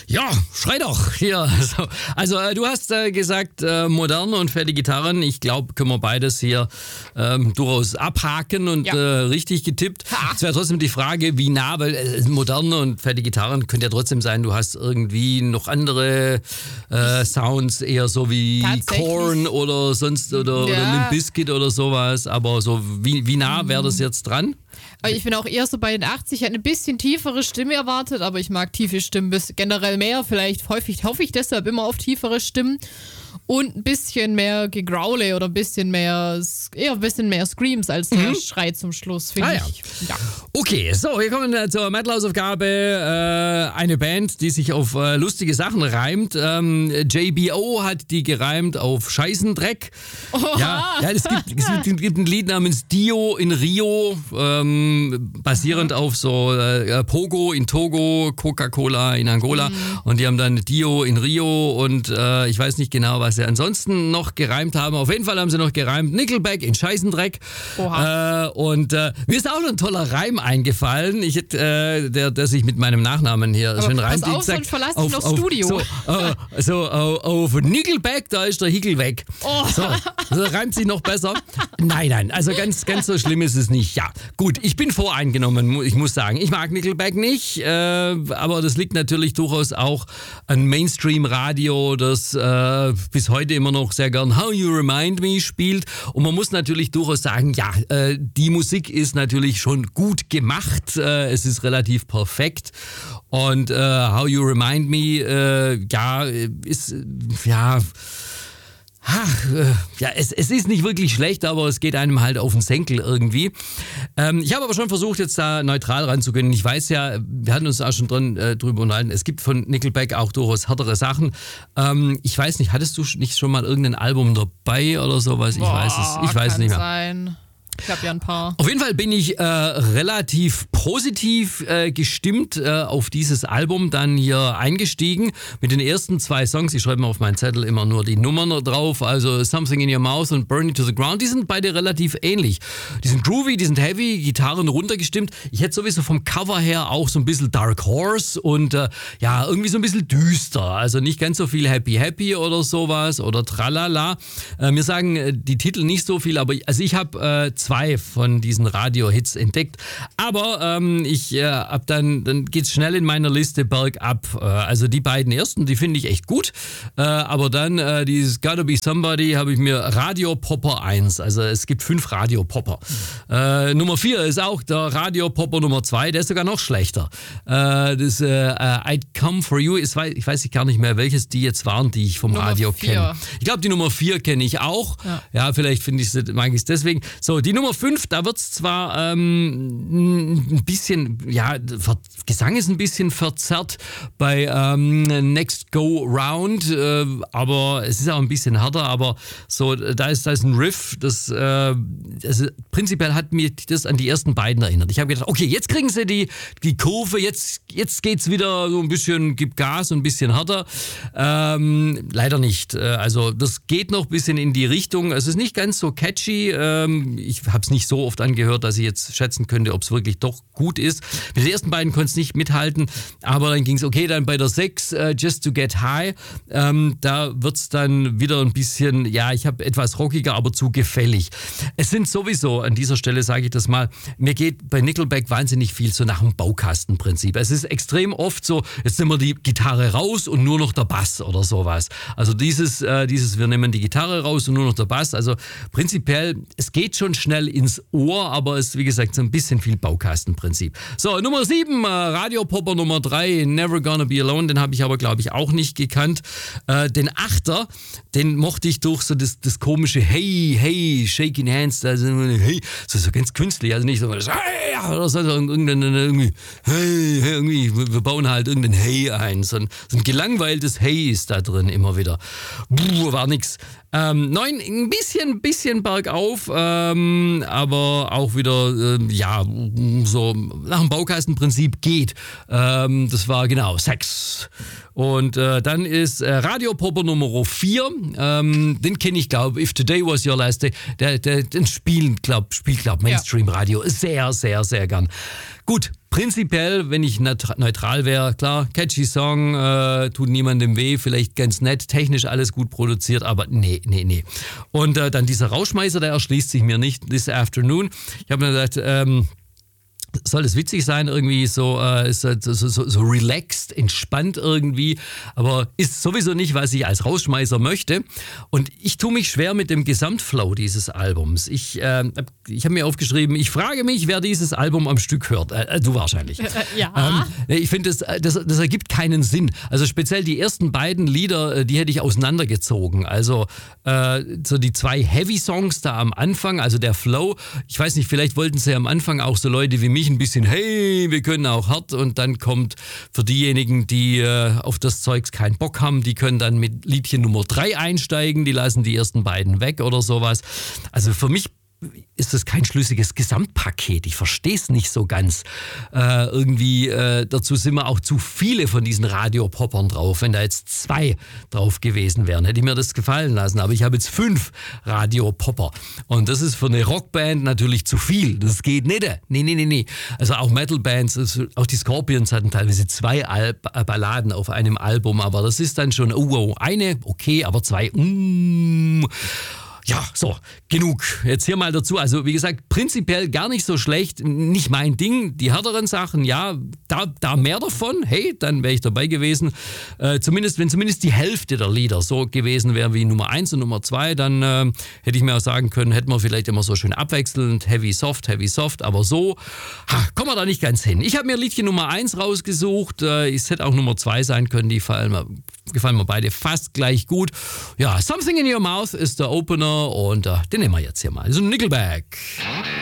Ja, schrei doch hier. Also du hast gesagt, moderne und fette Gitarren. Ich glaube, können wir beides hier durchaus abhaken und richtig getippt. Es wäre trotzdem die Frage, wie nah, weil moderne und fette Gitarren könnte ja trotzdem sein, du hast irgendwie noch andere Sounds, eher so wie Korn oder sonst oder Limp Bizkit oder sowas. Aber so wie nah wäre das jetzt dran? Ich bin auch eher so bei den 80, ich hätte eine bisschen tiefere Stimme erwartet, aber ich mag tiefe Stimmen generell mehr. Vielleicht hoffe ich deshalb immer auf tiefere Stimmen. Und ein bisschen mehr Gegraule oder ein bisschen mehr Screams als der Schrei zum Schluss, finde ich. Ja. Okay, so, wir kommen zur Metal-Hausaufgabe. Eine Band, die sich auf lustige Sachen reimt. JBO hat die gereimt auf Scheißendreck. Ja, es gibt ein Lied namens Dio in Rio, basierend auf so Pogo in Togo, Coca-Cola in Angola. Und die haben dann Dio in Rio und ich weiß nicht genau, was sie ansonsten noch gereimt haben. Auf jeden Fall haben sie noch gereimt Nickelback in Scheißendreck. Und mir ist auch noch ein toller Reim eingefallen. Ich hätte, der sich mit meinem Nachnamen hier schön reimt. Pass auf, sonst verlass dich noch Studio. Auf Nickelback, da ist der Hickel weg. So reimt sich noch besser. Nein, also ganz so schlimm ist es nicht. Ja, gut, ich bin voreingenommen, ich muss sagen. Ich mag Nickelback nicht, aber das liegt natürlich durchaus auch an Mainstream-Radio, das bis heute immer noch sehr gern How You Remind Me spielt. Und man muss natürlich durchaus sagen, ja, die Musik ist natürlich schon gut gemacht. Es ist relativ perfekt. Und How You Remind Me, es ist nicht wirklich schlecht, aber es geht einem halt auf den Senkel irgendwie. Ich habe aber schon versucht, jetzt da neutral ranzugehen. Ich weiß ja, wir hatten uns auch schon drüber unterhalten, es gibt von Nickelback auch durchaus härtere Sachen. Ich weiß nicht, hattest du nicht schon mal irgendein Album dabei oder sowas? Ich weiß es nicht mehr. Sein. Ich habe ja ein paar. Auf jeden Fall bin ich relativ positiv gestimmt auf dieses Album dann hier eingestiegen. Mit den ersten 2 Songs, ich schreibe mir auf meinen Zettel immer nur die Nummern drauf, also Something in Your Mouth und Burn It to the Ground, die sind beide relativ ähnlich. Die sind groovy, die sind heavy, Gitarren runtergestimmt. Ich hätte sowieso vom Cover her auch so ein bisschen Dark Horse und irgendwie so ein bisschen düster. Also nicht ganz so viel Happy oder sowas oder Tralala. Mir sagen die Titel nicht so viel, aber ich habe 2 von diesen Radio-Hits entdeckt. Aber ich hab dann geht's schnell in meiner Liste bergab. Also die beiden ersten, die finde ich echt gut. Aber dann dieses Gotta Be Somebody habe ich mir Radio Popper 1. Also es gibt 5 Radio Popper. Nummer 4 ist auch der Radio Popper Nummer 2. Der ist sogar noch schlechter. Das I'd Come For You. Ich weiß gar nicht mehr, welches die jetzt waren, die ich vom Radio kenne. Ich glaube, die Nummer 4 kenne ich auch. Ja, vielleicht mag ich es deswegen. So, die Nummer 5, da wird es zwar ein bisschen, Gesang ist ein bisschen verzerrt bei Next Go Round, aber es ist auch ein bisschen härter, aber so, da ist ein Riff, das prinzipiell hat mir das an die ersten beiden erinnert. Ich habe gedacht, okay, jetzt kriegen sie die Kurve, jetzt geht's wieder so ein bisschen, gibt Gas und ein bisschen härter. Leider nicht. Also das geht noch ein bisschen in die Richtung. Es ist nicht ganz so catchy. Ich habe es nicht so oft angehört, dass ich jetzt schätzen könnte, ob es wirklich doch gut ist. Mit den ersten beiden konnte es nicht mithalten, aber dann ging es okay. Dann bei der 6, Just to Get High, da wird es dann wieder ein bisschen, ich habe etwas rockiger, aber zu gefällig. Es sind sowieso, an dieser Stelle sage ich das mal, mir geht bei Nickelback wahnsinnig viel so nach dem Baukastenprinzip. Es ist extrem oft so, jetzt nehmen wir die Gitarre raus und nur noch der Bass oder sowas. Also dieses wir nehmen die Gitarre raus und nur noch der Bass. Also prinzipiell, es geht schon schnell ins Ohr, aber es ist, wie gesagt, so ein bisschen viel Baukastenprinzip. So, Nummer 7, Radio Popper Nummer 3, Never Gonna Be Alone, den habe ich aber, glaube ich, auch nicht gekannt. Den 8er, den mochte ich durch so das komische Hey, Shaking Hands, also hey, so ganz künstlich, also nicht so, hey, oder so, irgendwie, hey, irgendwie, wir bauen halt irgendein Hey ein, so ein gelangweiltes Hey ist da drin immer wieder. War nix. 9, ein bisschen bergauf, aber auch wieder, so nach dem Baukastenprinzip geht. Das war genau 6. Und dann ist Radio Popper Nummer 4, den kenne ich, glaube ich, If Today Was Your Last Day, den spielt, glaube Mainstream Radio sehr, sehr, sehr gern. Gut, prinzipiell, wenn ich neutral wäre, klar, catchy Song, tut niemandem weh, vielleicht ganz nett, technisch alles gut produziert, aber nee. Und dann dieser Rauschmeißer, der erschließt sich mir nicht, This Afternoon. Ich habe mir gedacht, soll es witzig sein, irgendwie so relaxed, entspannt irgendwie, aber ist sowieso nicht, was ich als Rausschmeißer möchte. Und ich tue mich schwer mit dem Gesamtflow dieses Albums. Ich habe mir aufgeschrieben, ich frage mich, wer dieses Album am Stück hört. Du wahrscheinlich. Ja. Ich finde, das ergibt keinen Sinn. Also speziell die ersten beiden Lieder, die hätte ich auseinandergezogen. Also so die 2 Heavy-Songs da am Anfang, also der Flow. Ich weiß nicht, vielleicht wollten sie am Anfang auch so Leute wie mich ein bisschen, hey, wir können auch hart, und dann kommt für diejenigen, die auf das Zeugs keinen Bock haben, die können dann mit Liedchen Nummer 3 einsteigen, die lassen die ersten beiden weg oder sowas. Also für mich ist das kein schlüssiges Gesamtpaket. Ich verstehe es nicht so ganz. Dazu sind mir auch zu viele von diesen Radiopoppern drauf. Wenn da jetzt 2 drauf gewesen wären, hätte ich mir das gefallen lassen. Aber ich habe jetzt 5 Radiopopper. Und das ist für eine Rockband natürlich zu viel. Das geht nicht. Nee. Also auch Metalbands, auch die Scorpions hatten teilweise 2 Balladen auf einem Album. Aber das ist dann schon, eine, okay, aber 2, Ja, so, genug. Jetzt hier mal dazu. Also wie gesagt, prinzipiell gar nicht so schlecht. Nicht mein Ding. Die härteren Sachen, ja, da mehr davon. Hey, dann wäre ich dabei gewesen. Wenn zumindest die Hälfte der Lieder so gewesen wäre wie Nummer 1 und Nummer 2, dann hätte ich mir auch sagen können, hätten wir vielleicht immer so schön abwechselnd Heavy, Soft. Aber so kommen wir da nicht ganz hin. Ich habe mir Liedchen Nummer 1 rausgesucht. Es hätte auch Nummer 2 sein können. Die gefallen mir beide fast gleich gut. Ja, Something in Your Mouth ist der Opener. Und den nehmen wir jetzt hier mal. Also Nickelback.